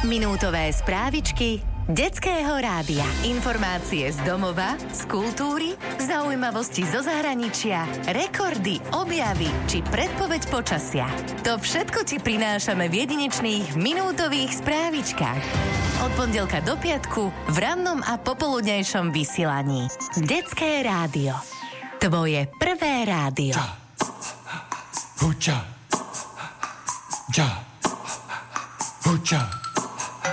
Minútové správičky Detského rádia. Informácie z domova, z kultúry, zaujímavosti zo zahraničia, rekordy, objavy či predpoveď počasia. To všetko ti prinášame v jedinečných minútových správičkách. Od pondelka do piatku v rannom a popoludnejšom vysielaní. Detské rádio. Tvoje prvé rádio. Huča. Ja. Huča.